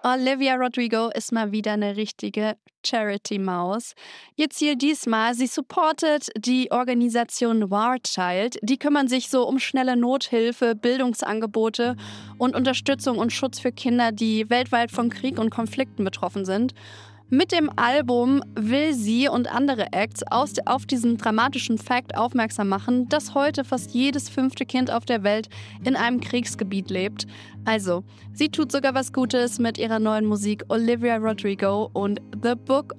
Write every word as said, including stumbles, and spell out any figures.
Olivia Rodrigo ist mal wieder eine richtige Charity-Maus. Ihr Ziel diesmal, sie supportet die Organisation War Child. Die kümmern sich so um schnelle Nothilfe, Bildungsangebote und Unterstützung und Schutz für Kinder, die weltweit von Krieg und Konflikten betroffen sind. Mit dem Album will sie und andere Acts aus, auf diesen dramatischen Fakt aufmerksam machen, dass heute fast jedes fünfte Kind auf der Welt in einem Kriegsgebiet lebt. Also, sie tut sogar was Gutes mit ihrer neuen Musik Olivia Rodrigo und The Book